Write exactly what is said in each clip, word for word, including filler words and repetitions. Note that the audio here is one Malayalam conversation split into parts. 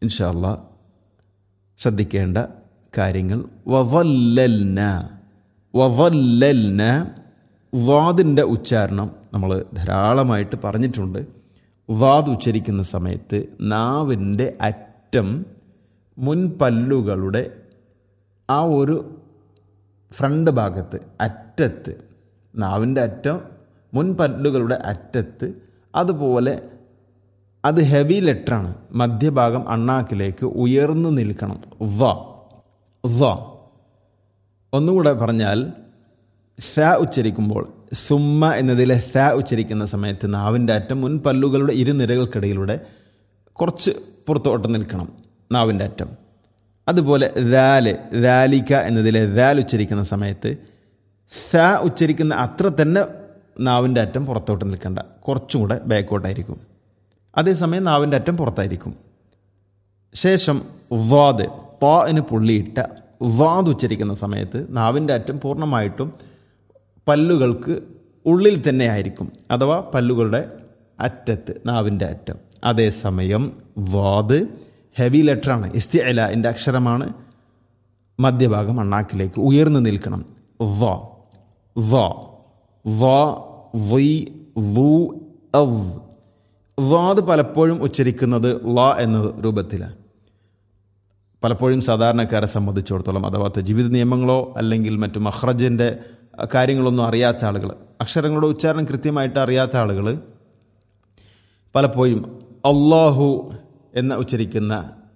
ഇൻഷാ അല്ലാഹ് ശ്രദ്ധിക്കേണ്ട കാര്യങ്ങൾ. വദല്ലൽന വദല്ലൽന വാദിൻ്റെ ഉച്ചാരണം നമ്മൾ ധാരാളമായിട്ട് പറഞ്ഞിട്ടുണ്ട്. വാദ് ഉച്ചരിക്കുന്ന സമയത്ത് നാവിൻ്റെ അറ്റം മുൻപല്ലുകളുടെ ആ ഒരു ഫ്രണ്ട് ഭാഗത്ത് അറ്റത്ത്, നാവിൻ്റെ അറ്റം മുൻപല്ലുകളുടെ അറ്റത്ത്, അതുപോലെ അത് ഹെവി ലെറ്ററാണ്, മധ്യഭാഗം അണ്ണാക്കിലേക്ക് ഉയർന്നു നിൽക്കണം. വ വ ഒന്നുകൂടെ പറഞ്ഞാൽ സ ഉച്ചരിക്കുമ്പോൾ സുമ്മ എന്നതിലെ സ ഉച്ചരിക്കുന്ന സമയത്ത് നാവിൻ്റെ അറ്റം മുൻപല്ലുകളുടെ ഇരുനിരകൾക്കിടയിലൂടെ കുറച്ച് പുറത്തോട്ട് നിൽക്കണം നാവിൻ്റെ അറ്റം. അതുപോലെ ദാല് ദാലിക എന്നതിലെ ദാൽ ഉച്ചരിക്കുന്ന സമയത്ത് സ ഉച്ചരിക്കുന്ന അത്ര തന്നെ നാവിൻ്റെ അറ്റം പുറത്തോട്ട് നിൽക്കേണ്ട, കുറച്ചും കൂടെ ബാക്കോട്ടായിരിക്കും. അതേസമയം നാവിൻ്റെ അറ്റം പുറത്തായിരിക്കും. ശേഷം വാദ് താന് പുള്ളിയിട്ട വാദ് ഉച്ചരിക്കുന്ന സമയത്ത് നാവിൻ്റെ അറ്റം പൂർണ്ണമായിട്ടും പല്ലുകൾക്ക് ഉള്ളിൽ തന്നെ ആയിരിക്കും, അഥവാ പല്ലുകളുടെ അറ്റത്ത് നാവിൻ്റെ അറ്റം. അതേസമയം വാദ് ഹെവി ലെറ്ററാണ്, ഇസ്തിഅലാൻ്റെ അക്ഷരമാണ്, മധ്യഭാഗം അണ്ണാക്കിലേക്ക് ഉയർന്നു നിൽക്കണം. വ വ വ വി വു അവ്. വാദ് പലപ്പോഴും ഉച്ചരിക്കുന്നത് ല എന്ന രൂപത്തിലാണ്. പലപ്പോഴും സാധാരണക്കാരെ സംബന്ധിച്ചിടത്തോളം, അഥവാ ജീവിത നിയമങ്ങളോ അല്ലെങ്കിൽ മറ്റു മഖ്റജിൻ്റെ കാര്യങ്ങളൊന്നും അറിയാത്ത ആളുകൾ, അക്ഷരങ്ങളുടെ ഉച്ചാരണം കൃത്യമായിട്ട് അറിയാത്ത ആളുകൾ പലപ്പോഴും അല്ലാഹു എന്ന് ഉച്ചരിക്കുന്ന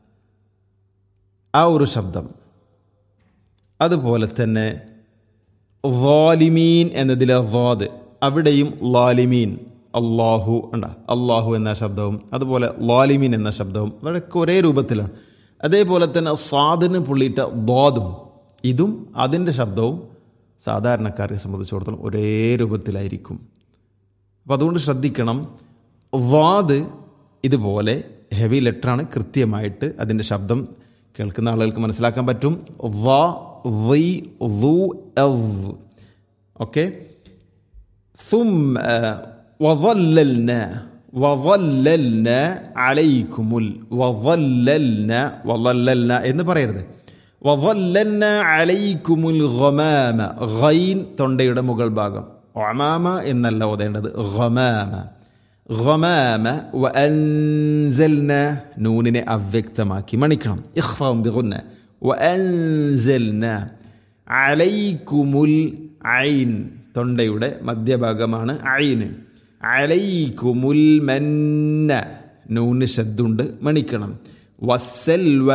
ആ ഒരു ശബ്ദം, അതുപോലെ തന്നെ ളാലിമീൻ എന്നതിലെ വാദ്, അവിടെയും ലാലിമീൻ അള്ളാഹു ഉണ്ട്, അള്ളാഹു എന്ന ശബ്ദവും അതുപോലെ ലാലിമീൻ എന്ന ശബ്ദവും അവിടെയൊക്കെ ഒരേ രൂപത്തിലാണ്. അതേപോലെ തന്നെ സാദിന് പുള്ളിയിട്ട ദ്വാദും, ഇതും അതിൻ്റെ ശബ്ദവും സാധാരണക്കാരെ സംബന്ധിച്ചിടത്തോളം ഒരേ രൂപത്തിലായിരിക്കും. അപ്പം അതുകൊണ്ട് ശ്രദ്ധിക്കണം. വാദ് ഇതുപോലെ ഹെവി ലെറ്ററാണ്, കൃത്യമായിട്ട് അതിൻ്റെ ശബ്ദം കേൾക്കുന്ന ആളുകൾക്ക് മനസ്സിലാക്കാൻ പറ്റും. വ വി വു അവ്. ഓക്കെ. ثم وظللنا وظللنا عليكم وظللنا وظللنا എന്ന് പറയരുത്. وظللنا عليكم الغمام. ഗൈൻ തൊണ്ടയുടെ മുകൾ ഭാഗം, ഒമാമ എന്നല്ല ഓതേണ്ടത്, ഗമാമ ഗമാമ. വഅൻസൽനാ നൂനിനെ അവ്യക്തമാക്കി മണിക്കണം, ഇഖ്ഫാഉം ബിഗുന്ന. വഅൻസൽനാ അലൈക്കുമുൽ ഐൻ, തൊണ്ടയുടെ മധ്യഭാഗമാണ് ഐന്. അലൈക്കുമുൽ മന്ന, നൂന് ശദ്ദുണ്ട് മണിക്കണം. വസ്സൽവ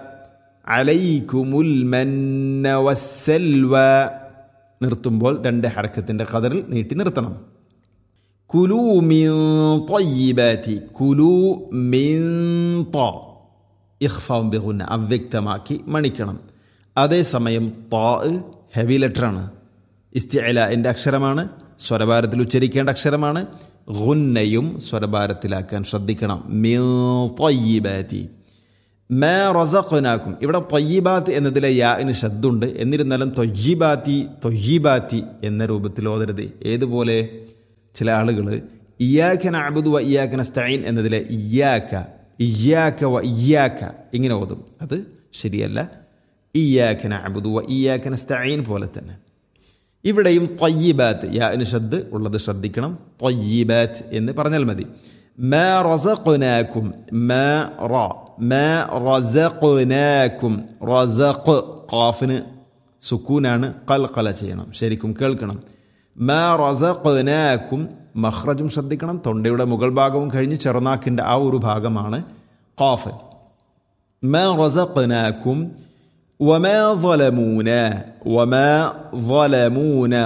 അലൈക്കുമുൽ മന്ന വസ്സൽവ. നിർത്തുമ്പോൾ രണ്ട് ഹർക്കത്തിൻ്റെ ഖദറിൽ നീട്ടി നിർത്തണം. കുലൂ മിൻ ത്വയ്യിബാതി, കുലൂ മിൻ ത, ഇഖ്ഫാഉം ബിഗുന്ന അവ്യക്തമാക്കി മണിക്കണം. അതേസമയം ത ഹെവി ലെറ്ററാണ്, ഇസ്തിഅലാൻ്റെ അക്ഷരമാണ്, സ്വരഭാരത്തിൽ ഉച്ചരിക്കേണ്ട അക്ഷരമാണ്. ഗുന്നയും സ്വരഭാരത്തിലാക്കാൻ ശ്രദ്ധിക്കണം. മിൻ ത്വയ്യിബാതി മാ റസഖ്നാകും. ഇവിടെ ത്വയ്യിബാത്ത് എന്നതിലെ യാഇന് ശദ്ദുണ്ട്, എന്നിരുന്നാലും ത്വയ്യിബാത്തി ത്വയ്യിബാത്തി എന്ന രൂപത്തിൽ ഓതരുത്. ഏതുപോലെ ചില ആളുകൾ ഇയ്യാക നഅ്ബുദു വ ഇയ്യാക നസ്തഈൻ എന്നതിലെ ഇയ്യാക ഇയ്യാക വ ഇയ്യാക ഇങ്ങനെ ഓതും, അത് ശരിയല്ല. ഇയ്യാക നഅ്ബുദു വ ഇയ്യാക നസ്തഈൻ പോലെ തന്നെ ഇവിടെയും ത്വയ്യിബാത്ത് യാഇന് ശദ്ദ് ഉള്ളത് ശ്രദ്ധിക്കണം. ത്വയ്യിബാത്ത് എന്ന് പറഞ്ഞാൽ മതി. മാ റസഖ്നാകും, മാ റ മാ റസഖ്നാകും. റസഖ് ഖാഫിന് സുക്കൂനാണ്, ഖൽഖല ചെയ്യണം, ശരിക്കും കേൾക്കണം. മാ റസഖ്നാകും, മഖ്റജും ശ്രദ്ധിക്കണം. തൊണ്ടയുടെ മുകൾ ഭാഗവും കഴിഞ്ഞ് ചെറുനാക്കിൻ്റെ ആ ഒരു ഭാഗമാണ് ഖാഫ്. മാ റസഖ്നാകും وما ظلمونا وما ظلمونا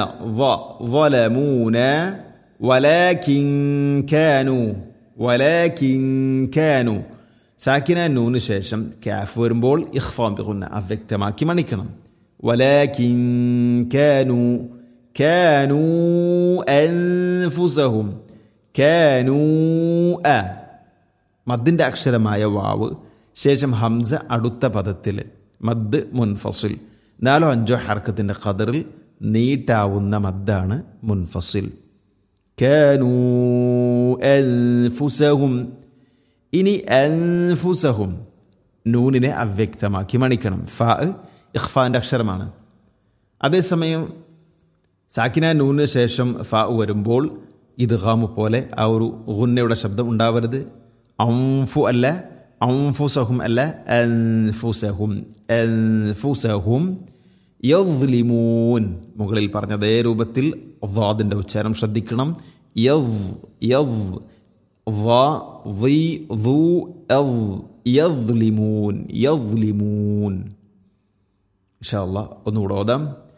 ظلمونا ولكن كانوا ولكن كانوا. സാക്കിന നൂന് ശേഷം കാഫ് വരുമ്പോൾ ഇഖ്ഫാഉം ബിഗുന്ന അവ്യക്തമാക്കി മണിക്കണം. ولكن كانوا كانوا أنفسهم كانوا أ. മദ്ദിൻ്റെ അക്ഷരമായ വാവ് ശേഷം ഹംസ അടുത്ത പദത്തിൽ മദ് മുൻഫസിൽ, നാലോ അഞ്ചോ ഹർക്കത്തിൻ്റെ ഖദറിൽ നീട്ടാവുന്ന മദ്ദാണ് മുൻഫസിൽ. കാനൂ അൻഫുസഹും. ഇനി അൻഫുസഹും നൂനിനെ അവ്യക്തമാക്കി മണിക്കണം. ഫ ഇഖ്ഫാൻ്റെ അക്ഷരമാണ്. അതേസമയം സാക്കിന നൂനിന് ശേഷം ഫ വരുമ്പോൾ ഇദ്ഗാമു പോലെ ആ ഒരു ഗുന്നയുടെ ശബ്ദം ഉണ്ടാവരുത്. അംഫു അല്ല, അംഫുസഹും അല്ല, അൻഫുസഹും അൻഫുസഹും യദ്ലിമൂൻ. മുകളിൽ പറഞ്ഞ അതേ രൂപത്തിൽ ളാദിൻ്റെ ഉച്ചാരണം ശ്രദ്ധിക്കണം. യദ് യദ് ള ളി ളു അദ് യദ്ലിമൂൻ യദ്ലിമൂൻ. ഇൻഷാ അല്ലാഹ് ഒന്നുകൂടെ ഓതാം.